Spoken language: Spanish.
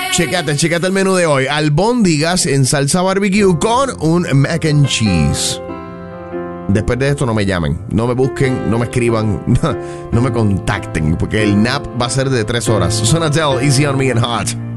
Checate el menú de hoy. Albóndigas en salsa barbecue con un mac and cheese. Después de esto no me llamen, no me busquen, no me escriban, no me contacten, porque el nap va a ser de 3 horas. Son Adele, Easy on Me and Hot.